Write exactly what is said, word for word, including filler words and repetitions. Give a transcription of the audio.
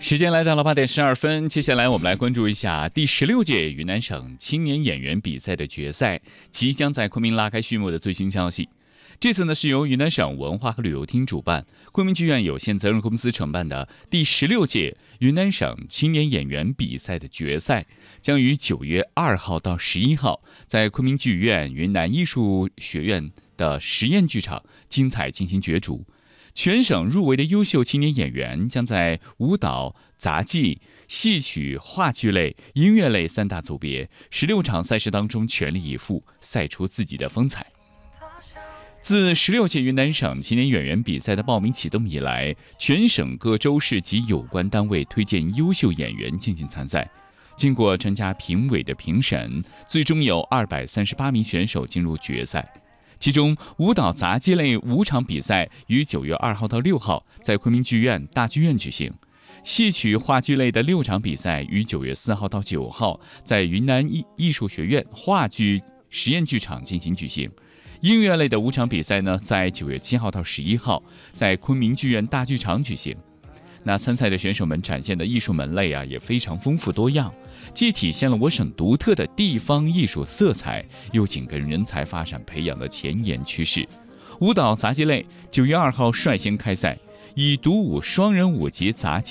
时间来到了八点十二分，接下来我们来关注一下第十六届云南省青年演员比赛的决赛即将在昆明拉开序幕的最新消息。这次呢是由云南省文化和旅游厅主办，昆明剧院有限责任公司承办的第十六届云南省青年演员比赛的决赛，将于九月二号到十一号在昆明剧院云南艺术学院的实验剧场精彩进行角逐。全省入围的优秀青年演员将在舞蹈、杂技、戏曲、话剧类、音乐类三大组别十六场赛事当中全力以赴，赛出自己的风采。自十六届云南省青年演员比赛的报名启动以来，全省各州市及有关单位推荐优秀演员进行参赛。经过专家评委的评审，最终有二百三十八名选手进入决赛。其中，舞蹈杂技类五场比赛于九月二号到六号在昆明剧院大剧院举行；戏曲、话剧类的六场比赛于九月四号到九号在云南艺艺术学院话剧实验剧场进行举行；音乐类的五场比赛呢，在九月七号到十一号在昆明剧院大剧场举行。那参赛的选手们展现的艺术门类啊，也非常丰富多样，既体现了我省独特的地方艺术色彩，又紧跟人才发展培养的前沿趋势。舞蹈杂技类九月二号率先开赛，以独舞双人舞及杂技